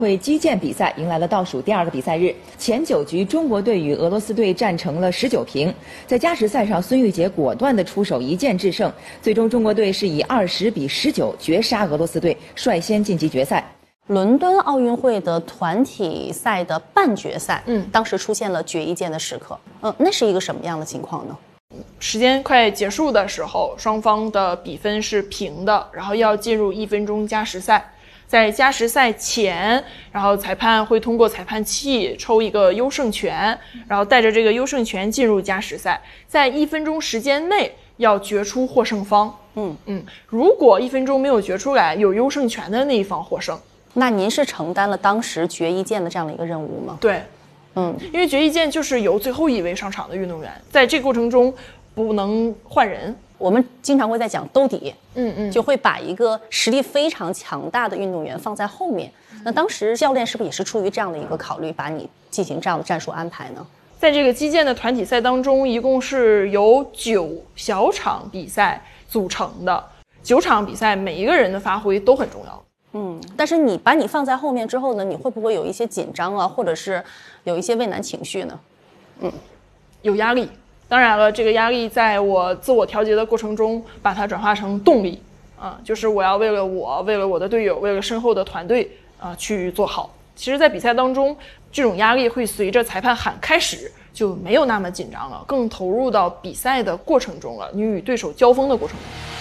会击剑比赛迎来了倒数第2个比赛日，前9局中国队与俄罗斯队战成了19平。在加时赛上，孙玉洁果断地出手一剑制胜，最终中国队是以20比19绝杀俄罗斯队，率先晋级决赛。 伦敦奥运会的团体赛的半决赛，当时出现了决一剑的时刻，那是一个什么样的情况呢？ 时间快结束的时候，双方的比分是平的，然后要进入1分钟加时赛。在加时赛前，然后裁判会通过裁判器抽一个优胜权，然后带着这个优胜权进入加时赛，在1分钟时间内要决出获胜方。如果1分钟没有决出来，有优胜权的那一方获胜。 那您是承担了当时决一剑的这样的一个任务吗？ 对，因为决一剑就是由最后一位上场的运动员，在这个过程中不能换人。 我们经常会在讲兜底，就会把一个实力非常强大的运动员放在后面。那当时教练是不是也是出于这样的一个考虑，把你进行这样的战术安排呢？ 在这个击剑的团体赛当中，一共是由9小场比赛组成的，9场比赛每一个人的发挥都很重要。 但是你把你放在后面之后呢，你会不会有一些紧张啊，或者是有一些畏难情绪呢？ 有压力。当然了，这个压力在我自我调节的过程中，把它转化成动力，就是我要为了我的队友，为了身后的团队去做好。其实，在比赛当中，这种压力会随着裁判喊开始就没有那么紧张了，更投入到比赛的过程中了，你与对手交锋的过程中。